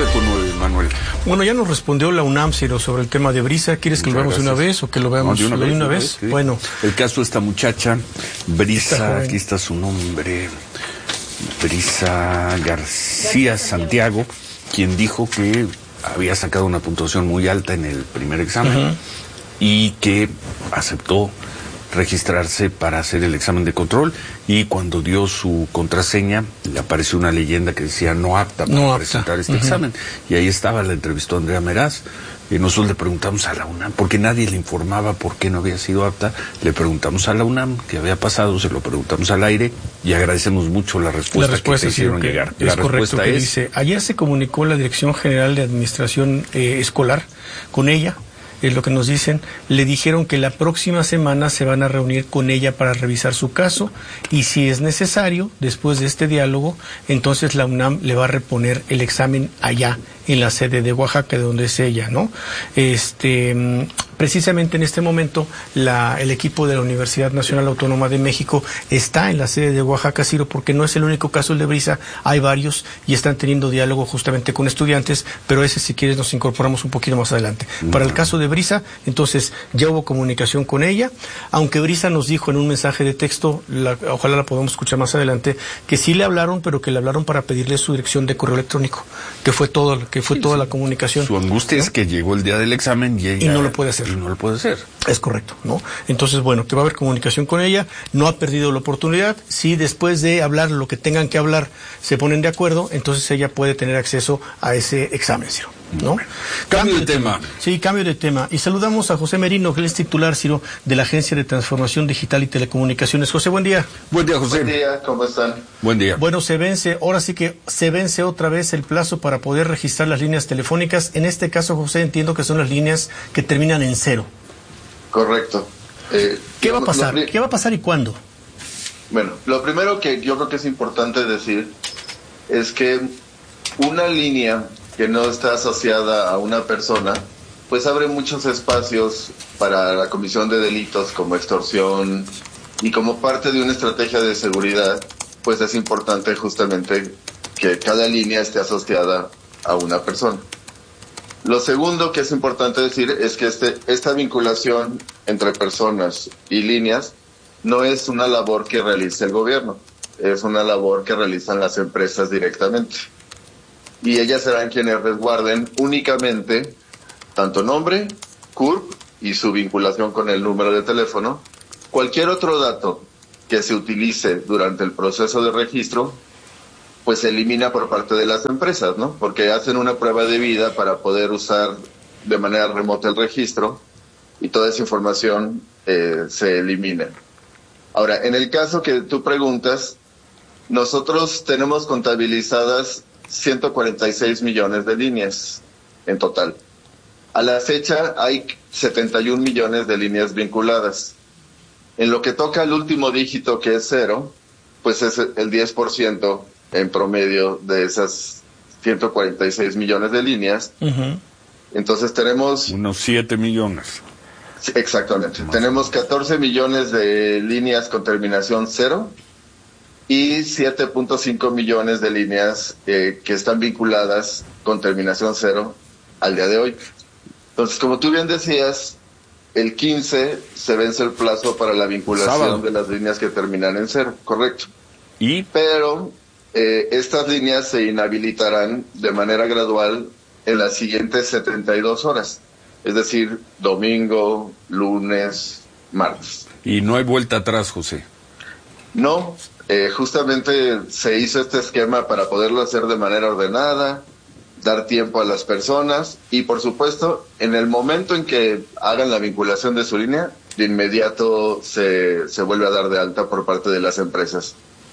teléfono, Manuel. Bueno, ya nos respondió la UNAM, Ciro, sobre el tema de Brisa. ¿Quieres que lo veamos de una vez o que lo veamos de una vez? Sí. Bueno. El caso de esta muchacha, Brisa, aquí está su nombre, Brisa García Santiago, quien dijo que había sacado una puntuación muy alta en el primer examen y que aceptó registrarse para hacer el examen de control, y cuando dio su contraseña le apareció una leyenda que decía no apta para presentar este examen, y ahí estaba, la entrevistó Andrea Meraz, y nosotros le preguntamos a la UNAM, porque nadie le informaba por qué no había sido apta, le preguntamos a la UNAM qué había pasado, se lo preguntamos al aire, y agradecemos mucho la respuesta que te hicieron llegar. Es correcto, que dice, ayer se comunicó la Dirección General de Administración Escolar con ella. Es lo que nos dicen. Le dijeron que la próxima semana se van a reunir con ella para revisar su caso, y si es necesario, después de este diálogo, entonces la UNAM le va a reponer el examen allá en la sede de Oaxaca, de donde es ella, ¿no? Precisamente en este momento el equipo de la Universidad Nacional Autónoma de México está en la sede de Oaxaca, Ciro, porque no es el único caso el de Brisa, hay varios y están teniendo diálogo justamente con estudiantes, pero ese, si quieres, nos incorporamos un poquito más adelante. Para el caso de Brisa, entonces ya hubo comunicación con ella, aunque Brisa nos dijo en un mensaje de texto, ojalá la podamos escuchar más adelante, que sí le hablaron, pero que le hablaron para pedirle su dirección de correo electrónico, que fue toda la comunicación. Su angustia, ¿no?, es que llegó el día del examen y no lo puede hacer. Y no lo puede hacer. Es correcto, ¿no? Entonces, bueno, que va a haber comunicación con ella, no ha perdido la oportunidad. Si después de hablar lo que tengan que hablar se ponen de acuerdo, entonces ella puede tener acceso a ese examen, Ciro, ¿no? Cambio de tema. Sí, cambio de tema. Y saludamos a José Merino, que él es titular, Ciro, de la Agencia de Transformación Digital y Telecomunicaciones. José, buen día. Buen día, José. Buen día, ¿cómo están? Buen día. Bueno, ahora sí que se vence otra vez el plazo para poder registrar las líneas telefónicas. En este caso, José, entiendo que son las líneas que terminan en 0. Correcto. ¿Qué va a pasar? ¿Qué va a pasar y cuándo? Bueno, lo primero que yo creo que es importante decir es que una línea que no está asociada a una persona, pues abre muchos espacios para la comisión de delitos como extorsión, y como parte de una estrategia de seguridad, pues es importante justamente que cada línea esté asociada a una persona. Lo segundo que es importante decir es que esta vinculación entre personas y líneas no es una labor que realice el gobierno, es una labor que realizan las empresas directamente. Y ellas serán quienes resguarden únicamente tanto nombre, CURP y su vinculación con el número de teléfono. Cualquier otro dato que se utilice durante el proceso de registro, pues se elimina por parte de las empresas, ¿no? Porque hacen una prueba de vida para poder usar de manera remota el registro, y toda esa información se elimina. Ahora, en el caso que tú preguntas, nosotros tenemos contabilizadas 146 millones de líneas en total. A la fecha hay 71 millones de líneas vinculadas. En lo que toca al último dígito, que es 0, pues es el 10% en promedio de esas 146 millones de líneas. Entonces tenemos... unos 7 millones. Sí, exactamente. Tenemos 14 millones de líneas con terminación 0 y 7.5 millones de líneas que están vinculadas con terminación 0 al día de hoy. Entonces, como tú bien decías, el 15 se vence el plazo para la vinculación de las líneas que terminan en 0, correcto. Pero estas líneas se inhabilitarán de manera gradual en las siguientes 72 horas. Es decir, domingo, lunes, martes. Y no hay vuelta atrás, José. No, justamente se hizo este esquema para poderlo hacer de manera ordenada, dar tiempo a las personas, y por supuesto, en el momento en que hagan la vinculación de su línea, de inmediato se vuelve a dar de alta por parte de las empresas.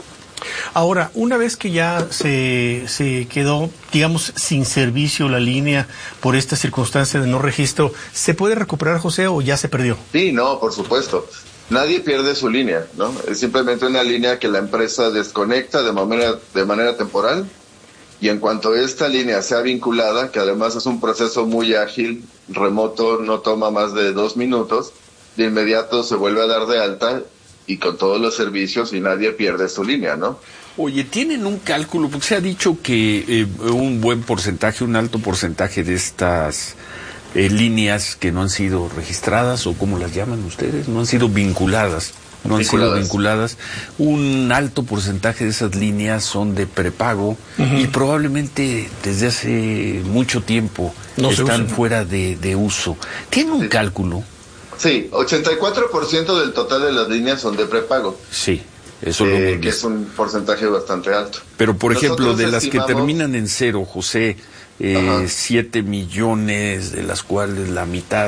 Ahora, una vez que ya se quedó, digamos, sin servicio la línea por esta circunstancia de no registro, ¿se puede recuperar, José, o ya se perdió? Sí, no, por supuesto. Nadie pierde su línea, ¿no? Es simplemente una línea que la empresa desconecta de manera temporal, y en cuanto esta línea sea vinculada, que además es un proceso muy ágil, remoto, no toma más de 2 minutos, de inmediato se vuelve a dar de alta y con todos los servicios, y nadie pierde su línea, ¿no? Oye, ¿tienen un cálculo? Porque se ha dicho que un buen porcentaje, un alto porcentaje de estas líneas que no han sido registradas, o ¿cómo las llaman ustedes? No han sido vinculadas. No han sido vinculadas. Un alto porcentaje de esas líneas son de prepago y probablemente desde hace mucho tiempo están fuera de uso. ¿Tiene un cálculo? Sí, 84% del total de las líneas son de prepago. Sí. Eso lo que es un porcentaje bastante alto. Pero, por ejemplo, de las que terminan en 0, José, 7 millones, de las cuales la mitad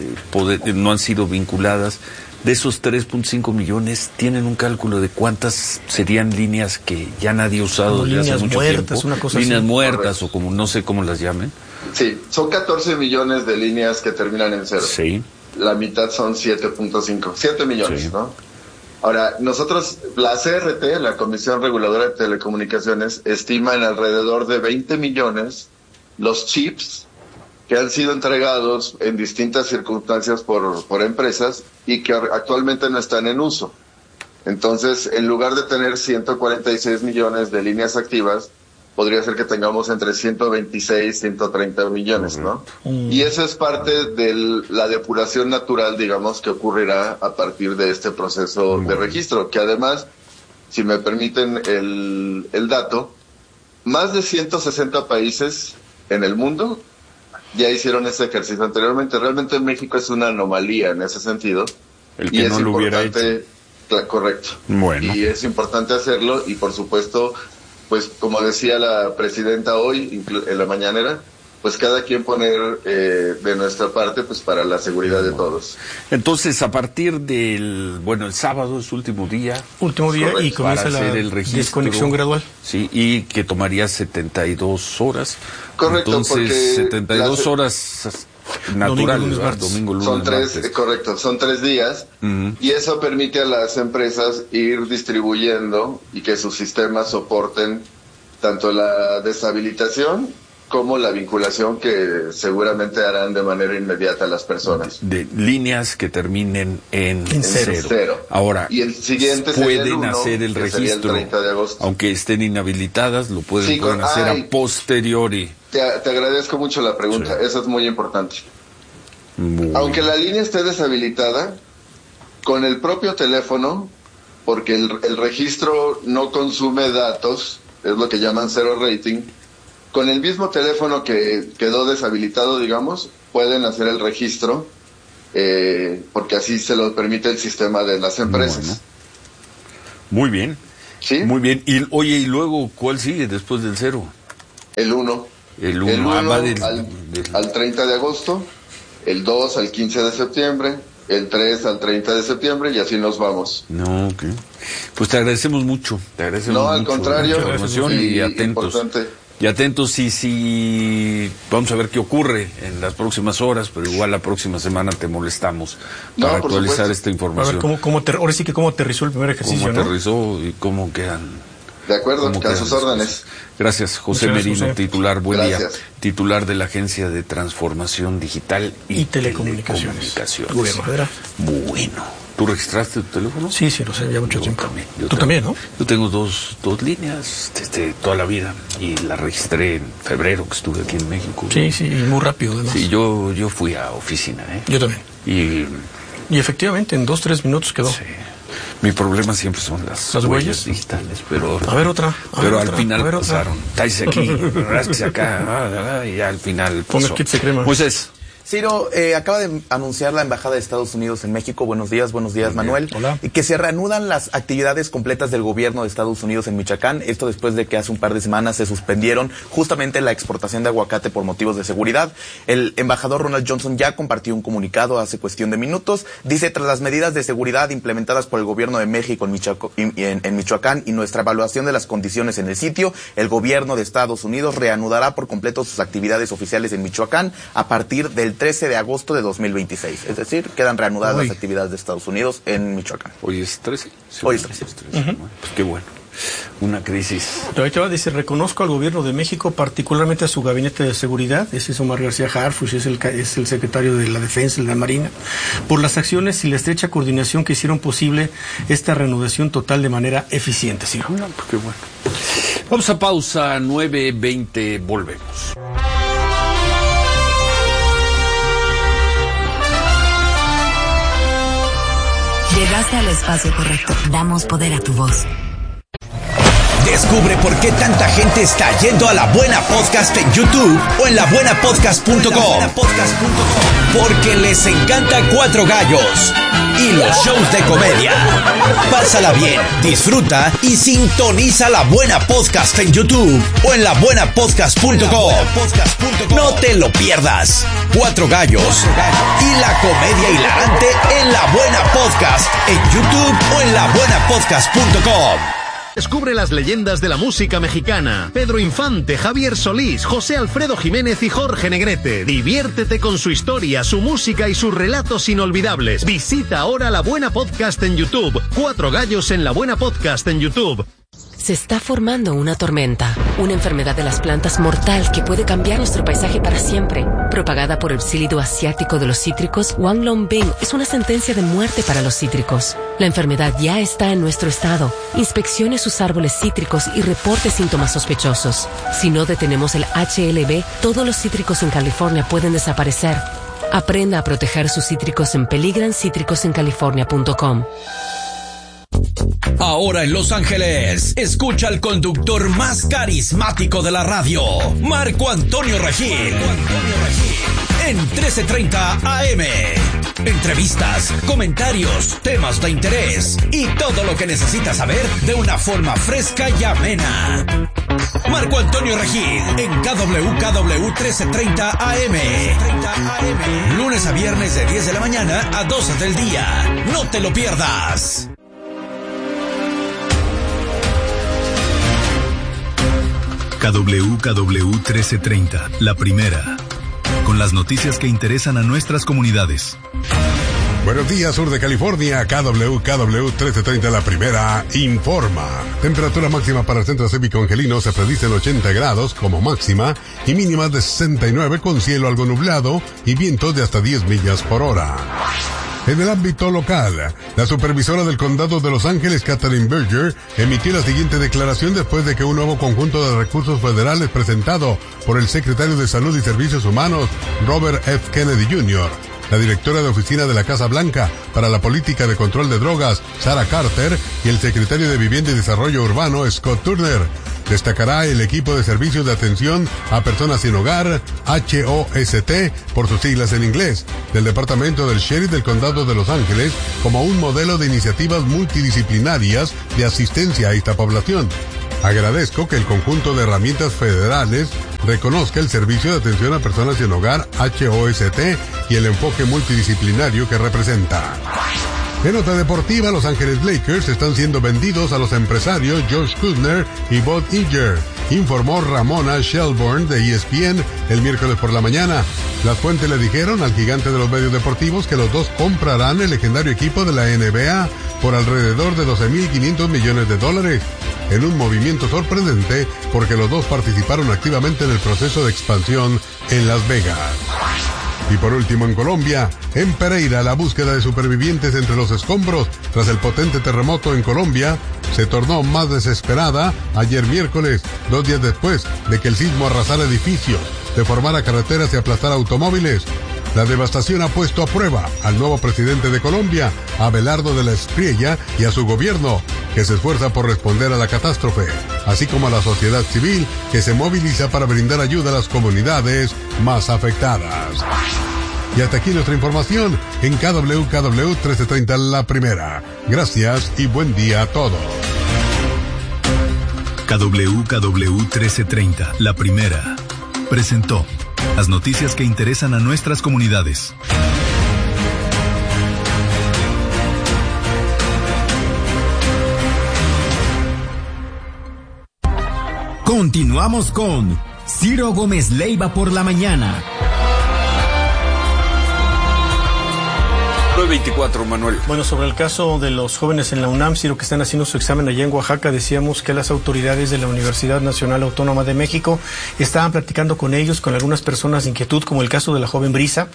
no han sido vinculadas, de esos 3.5 millones, ¿tienen un cálculo de cuántas serían líneas que ya nadie ha usado desde hace mucho tiempo? Una cosa líneas así. muertas, Correcto. o como no sé cómo las llamen. Sí, son 14 millones de líneas que terminan en 0. Sí. La mitad son 7.5, 7 millones, Sí. ¿no? Ahora, nosotros, la CRT, la Comisión Reguladora de Telecomunicaciones, estima en alrededor de 20 millones los chips que han sido entregados en distintas circunstancias por empresas y que actualmente no están en uso. Entonces, en lugar de tener 146 millones de líneas activas, podría ser que tengamos entre 126, 130 millones, ¿no? Y eso es parte de la depuración natural, digamos, que ocurrirá a partir de este proceso de registro, que además, si me permiten el dato, más de 160 países en el mundo ya hicieron ese ejercicio anteriormente. Realmente México es una anomalía en ese sentido. El que no lo hubiera hecho. Correcto. Bueno. Y es importante hacerlo y, por supuesto, pues como decía la presidenta hoy en la mañanera, pues cada quien poner de nuestra parte pues para la seguridad de todos. Entonces, a partir del, el sábado es último día. Último día y comienza para la hacer el registro, desconexión gradual. Sí, y que tomaría 72 horas. Correcto, entonces, porque 72 horas naturales, domingo, lunes, son tres, martes. Correcto, son 3 días, y eso permite a las empresas ir distribuyendo y que sus sistemas soporten tanto la deshabilitación como la vinculación que seguramente harán de manera inmediata las personas. De líneas que terminen en cero. Ahora, y el siguiente pueden hacer el registro, el 30 de agosto. aunque estén inhabilitadas, lo pueden hacer a posteriori. Te agradezco mucho la pregunta, eso es muy importante. Aunque la línea esté deshabilitada, con el propio teléfono, porque el registro no consume datos, es lo que llaman zero rating, con el mismo teléfono que quedó deshabilitado, digamos, pueden hacer el registro, porque así se lo permite el sistema de las empresas. Bueno. Muy bien. ¿Sí? Muy bien. Y oye, ¿y luego cuál sigue después del 0? El 1. El 1 al 30 de agosto, el 2 al 15 de septiembre, el 3 al 30 de septiembre, y así nos vamos. No, ok. Pues te agradecemos mucho. No, al contrario. Y atentos. Importante. Y atentos, y vamos a ver qué ocurre en las próximas horas, pero igual la próxima semana te molestamos para actualizar esta información. A ver, ahora sí que cómo aterrizó el primer ejercicio, cómo aterrizó y cómo quedan. De acuerdo, a sus órdenes. Gracias, José Merino, José. titular, buen Gracias. día, titular de la Agencia de Transformación Digital y Telecomunicaciones. Gobierno federal. Bueno. ¿Tú registraste tu teléfono? Sí, lo sé, ya mucho tiempo. También, Tú también, ¿no? Yo tengo dos líneas desde toda la vida y la registré en febrero que estuve aquí en México. Sí, y muy rápido además. Sí, yo fui a oficina, Yo también. Y efectivamente, en 2-3 minutos quedó. sí. Mi problema siempre son las huellas digitales, pero... A ver otra. Al final pasaron. Tállese aquí, rásquese acá, y ya al final pasó. Ponga kits de crema. Moisés. Ciro, acaba de anunciar la Embajada de Estados Unidos en México, buenos días Manuel, Hola. que se reanudan las actividades completas del gobierno de Estados Unidos en Michoacán, esto después de que hace un par de semanas se suspendieron justamente la exportación de aguacate por motivos de seguridad. El embajador Ronald Johnson ya compartió un comunicado hace cuestión de minutos, dice: tras las medidas de seguridad implementadas por el gobierno de México en Michoacán y nuestra evaluación de las condiciones en el sitio, el gobierno de Estados Unidos reanudará por completo sus actividades oficiales en Michoacán a partir del 13 de agosto de 2026. Es decir, quedan reanudadas las actividades de Estados Unidos en Michoacán. ¿Hoy es 13? Sí, Hoy es 13. Bueno, pues qué bueno. una crisis. Ahorita va, dice, reconozco al gobierno de México, particularmente a su gabinete de seguridad, ese es Omar García Harfuch, es el secretario de la Defensa, de la Marina, por las acciones y la estrecha coordinación que hicieron posible esta reanudación total de manera eficiente. ¿Sí? No, pues qué bueno. Vamos a pausa, 9:20, volvemos. Llegaste al espacio correcto. Damos poder a tu voz. Descubre por qué tanta gente está yendo a La Buena Podcast en YouTube o en labuenapodcast.com. Porque les encanta Cuatro Gallos y los shows de comedia. Pásala bien, disfruta y sintoniza La Buena Podcast en YouTube o en labuenapodcast.com. No te lo pierdas. Cuatro Gallos y la comedia hilarante en La Buena Podcast en YouTube o en labuenapodcast.com. Descubre las leyendas de la música mexicana. Pedro Infante, Javier Solís, José Alfredo Jiménez y Jorge Negrete. Diviértete con su historia, su música y sus relatos inolvidables. Visita ahora La Buena Podcast en YouTube. Cuatro Gallos en La Buena Podcast en YouTube. Se está formando una tormenta, una enfermedad de las plantas mortal que puede cambiar nuestro paisaje para siempre. Propagada por el psílido asiático de los cítricos, Wanglongbing es una sentencia de muerte para los cítricos. La enfermedad ya está en nuestro estado. Inspeccione sus árboles cítricos y reporte síntomas sospechosos. Si no detenemos el HLB, todos los cítricos en California pueden desaparecer. Aprenda a proteger sus cítricos en peligrancítricosencalifornia.com. Ahora en Los Ángeles, escucha al conductor más carismático de la radio, Marco Antonio Regil. En 1330 AM. Entrevistas, comentarios, temas de interés y todo lo que necesitas saber de una forma fresca y amena. Marco Antonio Regil en KWKW 1330 AM. Lunes a viernes de 10 de la mañana a 12 del día. No te lo pierdas. KWKW 1330, la primera, con las noticias que interesan a nuestras comunidades. Buenos días, sur de California. KWKW 1330, la primera, informa. Temperatura máxima para el centro cívico angelino se predice en 80 grados como máxima y mínima de 69 con cielo algo nublado y vientos de hasta 10 millas por hora. En el ámbito local, la supervisora del condado de Los Ángeles, Katherine Berger, emitió la siguiente declaración después de que un nuevo conjunto de recursos federales presentado por el secretario de Salud y Servicios Humanos, Robert F. Kennedy Jr., la directora de oficina de la Casa Blanca para la Política de Control de Drogas, Sarah Carter, y el secretario de Vivienda y Desarrollo Urbano, Scott Turner. Destacará el equipo de servicios de atención a personas sin hogar, HOST, por sus siglas en inglés, del Departamento del Sheriff del Condado de Los Ángeles, como un modelo de iniciativas multidisciplinarias de asistencia a esta población. Agradezco que el conjunto de herramientas federales reconozca el servicio de atención a personas sin hogar, HOST, y el enfoque multidisciplinario que representa. En nota deportiva, Los Ángeles Lakers están siendo vendidos a los empresarios Josh Kuzner y Bob Iger, informó Ramona Shelburne de ESPN el miércoles por la mañana. Las fuentes le dijeron al gigante de los medios deportivos que los dos comprarán el legendario equipo de la NBA por alrededor de $12.500 millones, en un movimiento sorprendente porque los dos participaron activamente en el proceso de expansión en Las Vegas. Y por último, en Colombia, en Pereira, la búsqueda de supervivientes entre los escombros tras el potente terremoto en Colombia se tornó más desesperada ayer miércoles, 2 días después de que el sismo arrasara edificios, deformara carreteras y aplastara automóviles. La devastación ha puesto a prueba al nuevo presidente de Colombia, Abelardo de la Espriella, y a su gobierno, que se esfuerza por responder a la catástrofe, así como a la sociedad civil, que se moviliza para brindar ayuda a las comunidades más afectadas. Y hasta aquí nuestra información en KWKW 1330, la primera. Gracias y buen día a todos. KWKW 1330, la primera, presentó las noticias que interesan a nuestras comunidades. Continuamos con Ciro Gómez Leiva por la mañana. 9:24, Manuel. Bueno, sobre el caso de los jóvenes en la UNAM, Ciro, que están haciendo su examen allá en Oaxaca, decíamos que las autoridades de la Universidad Nacional Autónoma de México estaban platicando con ellos, con algunas personas de inquietud, como el caso de la joven Brisa,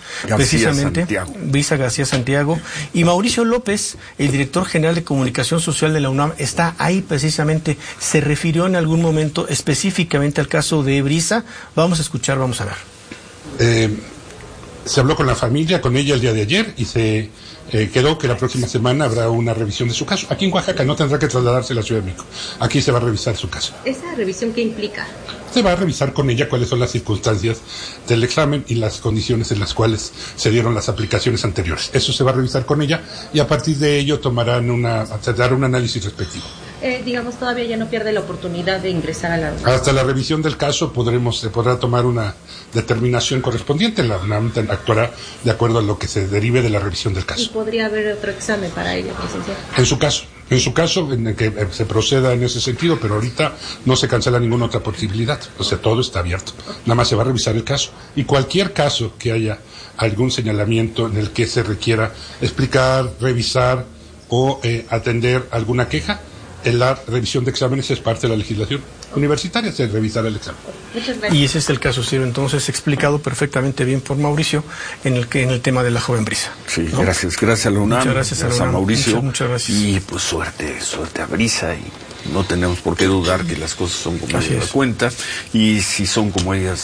Brisa García Santiago, y Mauricio López, el director general de Comunicación Social de la UNAM, está ahí precisamente, se refirió en algún momento específicamente al caso de Brisa. Vamos a escuchar, vamos a ver. Se habló con la familia, con ella el día de ayer, y se quedó que la próxima semana habrá una revisión de su caso. Aquí en Oaxaca no tendrá que trasladarse a la Ciudad de México. Aquí se va a revisar su caso. ¿Esa revisión qué implica? Se va a revisar con ella cuáles son las circunstancias del examen y las condiciones en las cuales se dieron las aplicaciones anteriores. Eso se va a revisar con ella y a partir de ello darán un análisis respectivo. Digamos, todavía ya no pierde la oportunidad de ingresar a la UNAM. Hasta la revisión del caso se podrá tomar una determinación correspondiente. La UNAM actuará de acuerdo a lo que se derive de la revisión del caso. ¿Y podría haber otro examen para ella, licenciado? En su caso, en el que se proceda en ese sentido, pero ahorita no se cancela ninguna otra posibilidad. O sea, todo está abierto. Nada más se va a revisar el caso. Y cualquier caso que haya algún señalamiento en el que se requiera explicar, revisar o atender alguna queja, en la revisión de exámenes es parte de la legislación universitaria, se revisará el examen. Y ese es el caso, Ciro, entonces explicado perfectamente bien por Mauricio en el tema de la joven Brisa. Sí, ¿no? Gracias a la UNAM, muchas gracias a Mauricio. Muchas gracias. Y pues suerte a Brisa, y no tenemos por qué dudar que las cosas son como ella lo cuenta, y si son como ella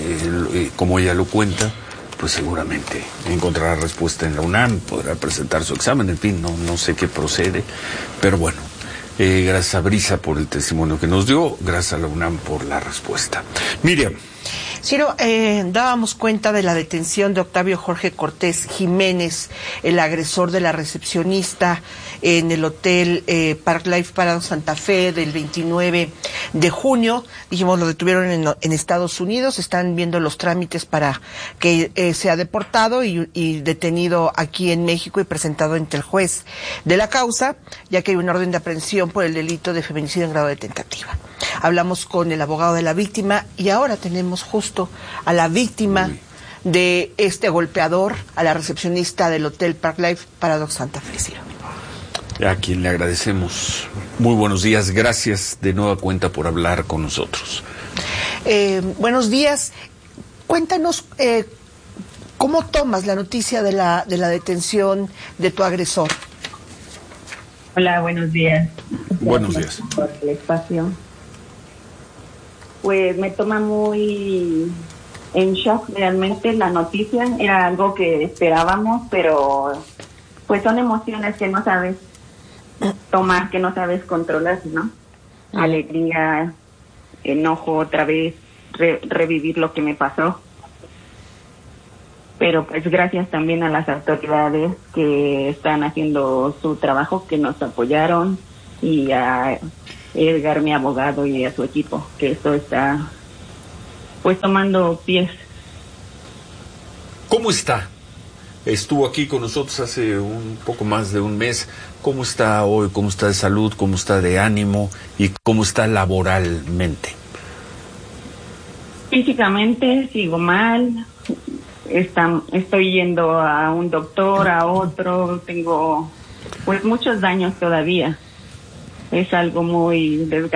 lo cuenta, pues seguramente encontrará respuesta en la UNAM, podrá presentar su examen, en fin, no sé qué procede, pero bueno. Gracias a Brisa por el testimonio que nos dio, gracias a la UNAM por la respuesta. Miriam. Ciro, dábamos cuenta de la detención de Octavio Jorge Cortés Jiménez, el agresor de la recepcionista en el hotel Park Life Parado Santa Fe del 29 de junio. Dijimos, lo detuvieron en Estados Unidos, están viendo los trámites para que sea deportado y detenido aquí en México y presentado ante el juez de la causa, ya que hay una orden de aprehensión por el delito de feminicidio en grado de tentativa. Hablamos con el abogado de la víctima y ahora tenemos justo a la víctima de este golpeador, a la recepcionista del Hotel Park Life Parado Santa Fe. A quien le agradecemos. Muy buenos días, gracias de nueva cuenta por hablar con nosotros. Buenos días. Cuéntanos cómo tomas la noticia de la detención de tu agresor. Hola, buenos días. Buenos días. Por el espacio. Pues me toma muy en shock realmente la noticia. Era algo que esperábamos, pero pues son emociones que no sabes tomar, que no sabes controlar, ¿no? Alegría, enojo otra vez, revivir lo que me pasó. Pero pues gracias también a las autoridades que están haciendo su trabajo, que nos apoyaron, y a Edgar, mi abogado, y a su equipo, que esto está pues tomando pies. ¿Cómo está? Estuvo aquí con nosotros hace un poco más de un mes. ¿Cómo está hoy? ¿Cómo está de salud? ¿Cómo está de ánimo? ¿Y cómo está laboralmente? Físicamente sigo mal. Estoy yendo a un doctor, a otro. Tengo pues muchos daños todavía. Es algo muy desgastante.